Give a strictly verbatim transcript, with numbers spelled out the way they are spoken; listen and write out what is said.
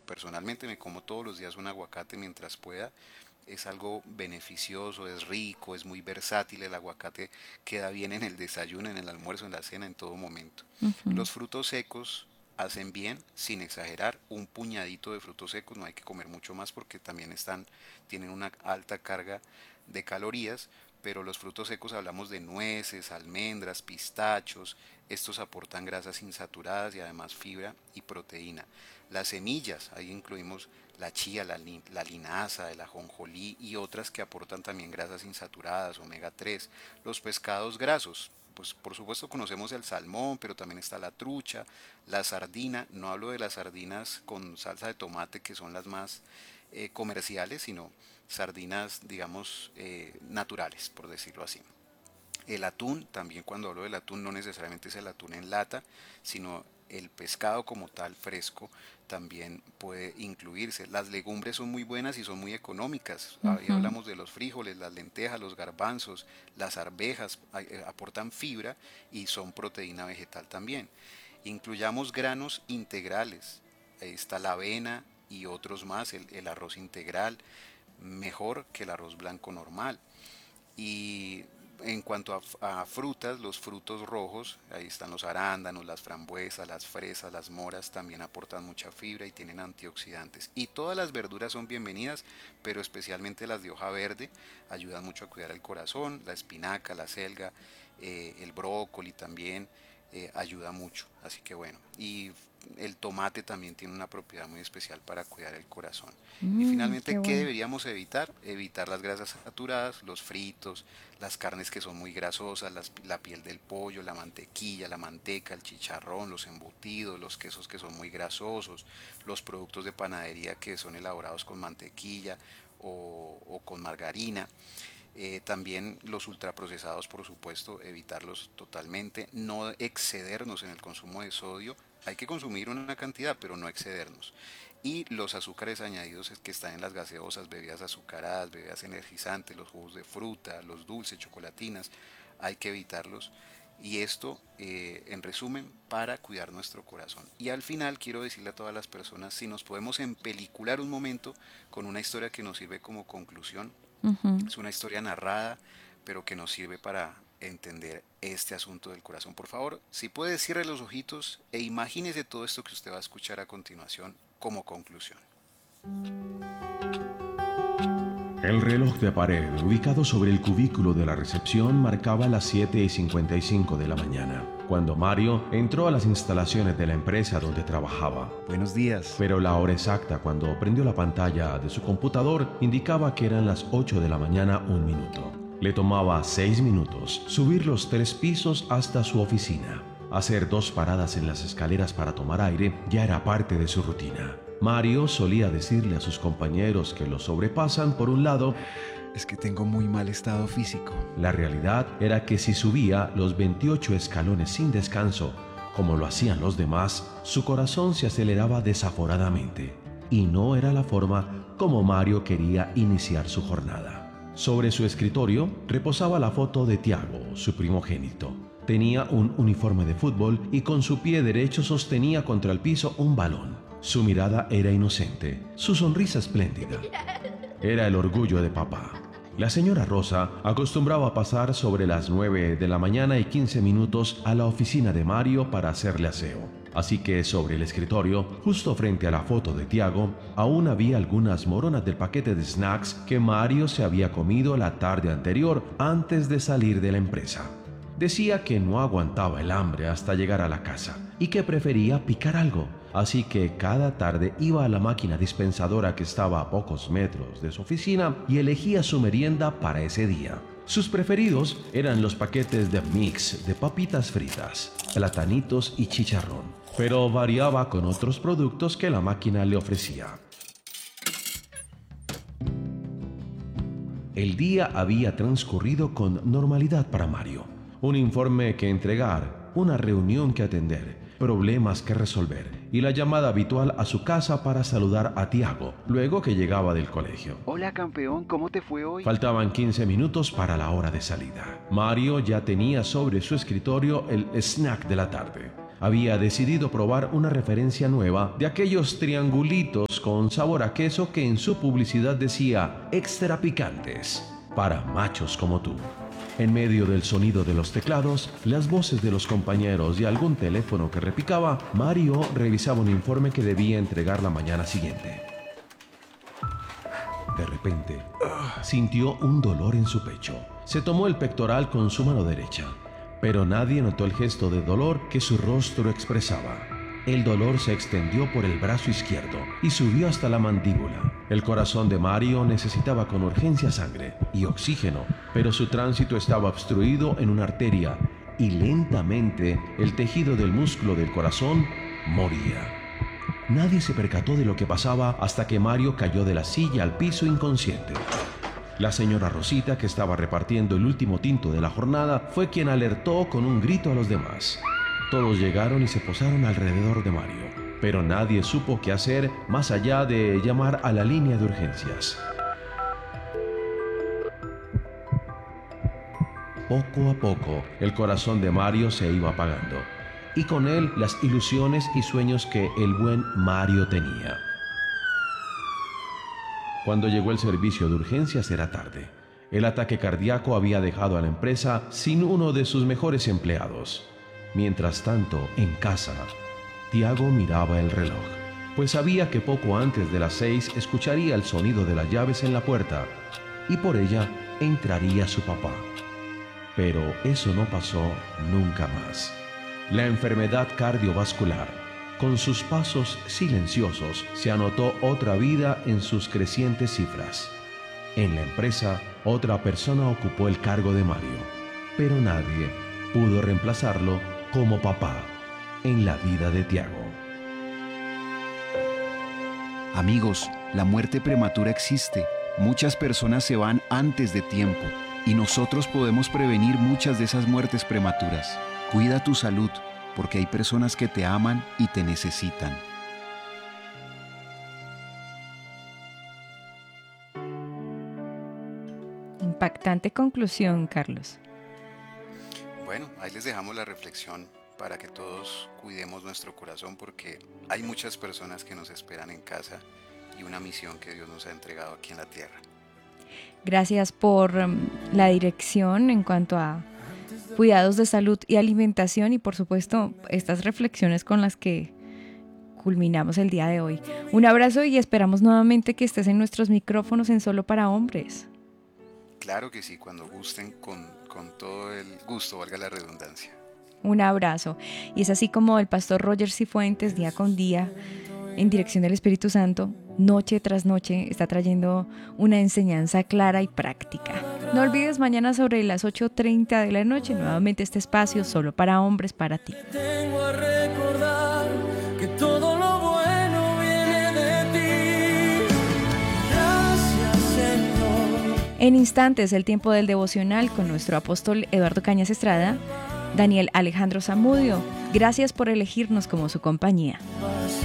personalmente me como todos los días un aguacate mientras pueda. Es algo beneficioso, es rico, es muy versátil. El aguacate queda bien en el desayuno, en el almuerzo, en la cena, en todo momento. Ujú. Los frutos secos hacen bien, sin exagerar, un puñadito de frutos secos, no hay que comer mucho más porque también están, tienen una alta carga de calorías, pero los frutos secos hablamos de nueces, almendras, pistachos, estos aportan grasas insaturadas y además fibra y proteína. Las semillas, ahí incluimos la chía, la, li- la linaza, el ajonjolí y otras que aportan también grasas insaturadas, omega tres. Los pescados grasos, pues por supuesto conocemos el salmón, pero también está la trucha, la sardina. No hablo de las sardinas con salsa de tomate, que son las más eh, comerciales, sino sardinas, digamos, eh, naturales, por decirlo así. El atún, también cuando hablo del atún no necesariamente es el atún en lata, sino el pescado como tal fresco también puede incluirse. Las legumbres son muy buenas y son muy económicas. Ahí Ujú. hablamos de los frijoles, las lentejas, los garbanzos, las arvejas, eh, aportan fibra y son proteína vegetal también. Incluyamos granos integrales. Ahí está la avena y otros más, el, el arroz integral, mejor que el arroz blanco normal. Y en cuanto a, a frutas, los frutos rojos, ahí están los arándanos, las frambuesas, las fresas, las moras, también aportan mucha fibra y tienen antioxidantes. Y todas las verduras son bienvenidas, pero especialmente las de hoja verde ayudan mucho a cuidar el corazón, la espinaca, la selga, eh, el brócoli también eh, ayuda mucho. Así que bueno, y el tomate también tiene una propiedad muy especial para cuidar el corazón. Y Mm, qué finalmente, ¿qué bueno. deberíamos evitar? Evitar las grasas saturadas, los fritos, las carnes que son muy grasosas, las- la piel del pollo, la mantequilla, la manteca, el chicharrón, los embutidos, los quesos que son muy grasosos, los productos de panadería que son elaborados con mantequilla o, o con margarina. Eh, también los ultraprocesados, por supuesto, evitarlos totalmente, no excedernos en el consumo de sodio. Hay que consumir una cantidad, pero no excedernos. Y los azúcares añadidos que están en las gaseosas, bebidas azucaradas, bebidas energizantes, los jugos de fruta, los dulces, chocolatinas, hay que evitarlos. Y esto, eh, en resumen, para cuidar nuestro corazón. Y al final quiero decirle a todas las personas, si nos podemos empelicular un momento con una historia que nos sirve como conclusión, Ujú. es una historia narrada, pero que nos sirve para entender este asunto del corazón. Por favor, si puede, cierre los ojitos e imagínese todo esto que usted va a escuchar a continuación como conclusión. El reloj de pared, ubicado sobre el cubículo de la recepción, marcaba las siete y cincuenta y cinco de la mañana, cuando Mario entró a las instalaciones de la empresa donde trabajaba. Buenos días. Pero la hora exacta cuando prendió la pantalla de su computador indicaba que eran las ocho de la mañana un minuto. Le tomaba seis minutos subir los tres pisos hasta su oficina. Hacer dos paradas en las escaleras para tomar aire ya era parte de su rutina. Mario solía decirle a sus compañeros que lo sobrepasan por un lado. Es que tengo muy mal estado físico. La realidad era que si subía los veintiocho escalones sin descanso, como lo hacían los demás, su corazón se aceleraba desaforadamente. Y no era la forma como Mario quería iniciar su jornada. Sobre su escritorio reposaba la foto de Tiago, su primogénito. Tenía un uniforme de fútbol y con su pie derecho sostenía contra el piso un balón. Su mirada era inocente, su sonrisa espléndida. Era el orgullo de papá. La señora Rosa acostumbraba pasar sobre las nueve de la mañana y quince minutos a la oficina de Mario para hacerle aseo. Así que sobre el escritorio, justo frente a la foto de Tiago, aún había algunas moronas del paquete de snacks que Mario se había comido la tarde anterior antes de salir de la empresa. Decía que no aguantaba el hambre hasta llegar a la casa y que prefería picar algo, así que cada tarde iba a la máquina dispensadora que estaba a pocos metros de su oficina y elegía su merienda para ese día. Sus preferidos eran los paquetes de mix de papitas fritas, platanitos y chicharrón, pero variaba con otros productos que la máquina le ofrecía. El día había transcurrido con normalidad para Mario. Un informe que entregar, una reunión que atender, problemas que resolver y la llamada habitual a su casa para saludar a Tiago luego que llegaba del colegio. Hola campeón, ¿cómo te fue hoy? Faltaban quince minutos para la hora de salida. Mario ya tenía sobre su escritorio el snack de la tarde. había decidido probar una referencia nueva de aquellos triangulitos con sabor a queso que en su publicidad decía extra picantes, para machos como tú. En medio del sonido de los teclados, las voces de los compañeros y algún teléfono que repicaba, Mario revisaba un informe que debía entregar la mañana siguiente. De repente, sintió un dolor en su pecho. Se tomó el pectoral con su mano derecha, pero nadie notó el gesto de dolor que su rostro expresaba. El dolor se extendió por el brazo izquierdo y subió hasta la mandíbula. El corazón de Mario necesitaba con urgencia sangre y oxígeno, pero su tránsito estaba obstruido en una arteria y lentamente el tejido del músculo del corazón moría. Nadie se percató de lo que pasaba hasta que Mario cayó de la silla al piso inconsciente. La señora Rosita, que estaba repartiendo el último tinto de la jornada, fue quien alertó con un grito a los demás. Todos llegaron y se posaron alrededor de Mario, pero nadie supo qué hacer más allá de llamar a la línea de urgencias. Poco a poco, el corazón de Mario se iba apagando, y con él las ilusiones y sueños que el buen Mario tenía. Cuando llegó el servicio de urgencias era tarde. El ataque cardíaco había dejado a la empresa sin uno de sus mejores empleados. Mientras tanto, en casa, Tiago miraba el reloj, pues sabía que poco antes de las seis escucharía el sonido de las llaves en la puerta y por ella entraría su papá. Pero eso no pasó nunca más. La enfermedad cardiovascular, con sus pasos silenciosos, se anotó otra vida en sus crecientes cifras. En la empresa, otra persona ocupó el cargo de Mario, pero nadie pudo reemplazarlo como papá en la vida de Tiago. Amigos, la muerte prematura existe. Muchas personas se van antes de tiempo y nosotros podemos prevenir muchas de esas muertes prematuras. Cuida tu salud, porque hay personas que te aman y te necesitan. Impactante conclusión, Carlos. Bueno, ahí les dejamos la reflexión para que todos cuidemos nuestro corazón, porque hay muchas personas que nos esperan en casa y una misión que Dios nos ha entregado aquí en la tierra. Gracias por um, la dirección en cuanto a cuidados de salud y alimentación y por supuesto estas reflexiones con las que culminamos el día de hoy. Un abrazo y esperamos nuevamente que estés en nuestros micrófonos en Solo para Hombres. Claro que sí, cuando gusten, con, con todo el gusto, valga la redundancia. Un abrazo. Y es así como el pastor Roger Cifuentes, día con día, en dirección del Espíritu Santo, noche tras noche, está trayendo una enseñanza clara y práctica. No olvides mañana sobre las ocho treinta de la noche, nuevamente este espacio Solo para Hombres para ti. Tengo a recordar que todo lo bueno viene de ti. Gracias, Señor. En instantes, el tiempo del devocional con nuestro apóstol Eduardo Cañas Estrada, Daniel Alejandro Zamudio. Gracias por elegirnos como su compañía.